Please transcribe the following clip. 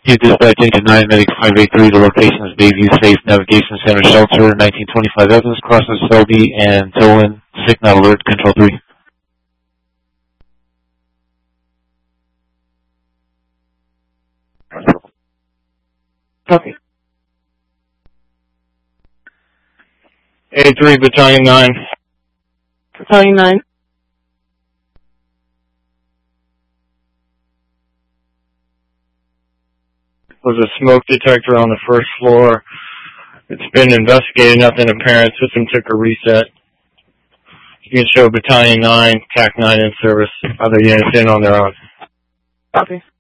You dispatch Engine 9, Medic 583 to location is Bayview Safe Navigation Center Shelter, 1925 Evans, crosses Selby and Tolwyn. Signal alert, Control 3. Copy. A3, Battalion 9. Battalion 9. Was a smoke detector on the first floor. It's been investigated, nothing apparent. System took a reset. You can show Battalion 9, TAC 9 in service. Other units in on their own. Copy.